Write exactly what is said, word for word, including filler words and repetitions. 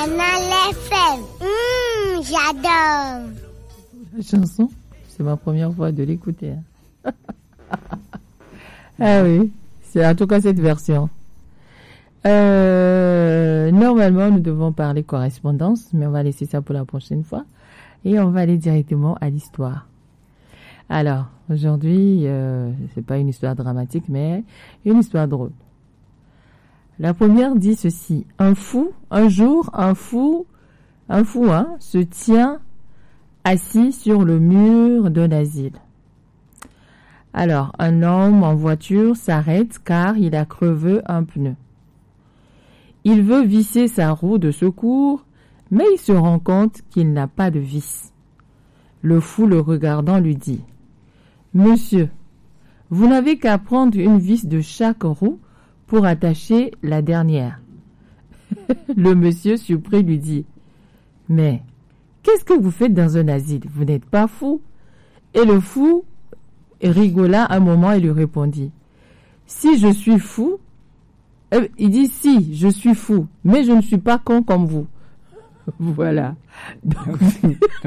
Canal F M. Mmh, j'adore. La chanson, c'est ma première fois de l'écouter. Hein. Ah oui, c'est en tout cas cette version. Euh, normalement, nous devons parler correspondance, mais on va laisser ça pour la prochaine fois. Et on va aller directement à l'histoire. Alors, aujourd'hui, euh, c'est pas une histoire dramatique, mais une histoire drôle. La première dit ceci. Un fou, un jour, un fou, un fou, hein, se tient assis sur le mur d'un asile. Alors, un homme en voiture s'arrête car il a crevé un pneu. Il veut visser sa roue de secours, mais il se rend compte qu'il n'a pas de vis. Le fou, le regardant, lui dit « Monsieur, vous n'avez qu'à prendre une vis de chaque roue pour attacher la dernière. » Le monsieur, surpris, lui dit « Mais qu'est-ce que vous faites dans un asile? Vous n'êtes pas fou ?» Et le fou rigola un moment et lui répondit « Si je suis fou, euh, il dit si, je suis fou, mais je ne suis pas con comme vous. » Voilà. Donc,